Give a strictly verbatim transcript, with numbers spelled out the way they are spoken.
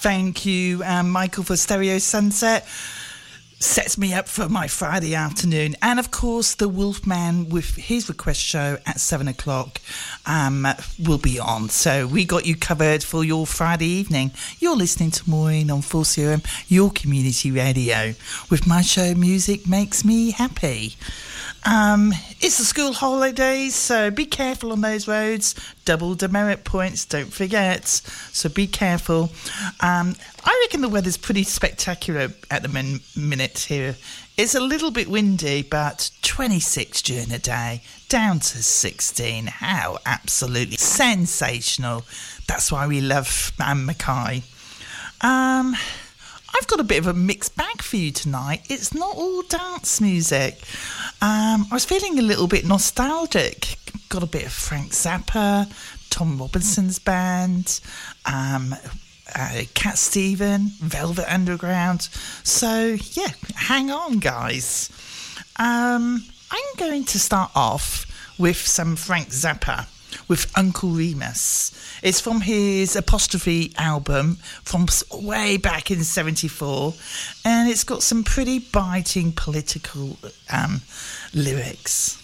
Thank you, um, Michael, for Stereo Sunset. Sets me up for my Friday afternoon. And of course, the Wolfman with his request show at seven o'clock um, will be on. So we got you covered for your Friday evening. You're listening to Maureen on Full Serum, your community radio, with my show Music Makes Me Happy. Um, it's the school holidays, so be careful on those roads. Double demerit points, don't forget. So be careful. Um, I reckon the weather's pretty spectacular at the min- minute here. It's a little bit windy, but twenty-six during the day, down to sixteen. How absolutely sensational. That's why we love Anne Mackay. Um... I've got a bit of a mixed bag for you tonight. It's not all dance music. Um, I was feeling a little bit nostalgic. Got a bit of Frank Zappa, Tom Robinson's band, um, uh, Cat Stevens, Velvet Underground. So, yeah, hang on, guys. Um, I'm going to start off with some Frank Zappa, with Uncle Remus. It's from his Apostrophe album from way back in seventy-four, and it's got some pretty biting political um, lyrics.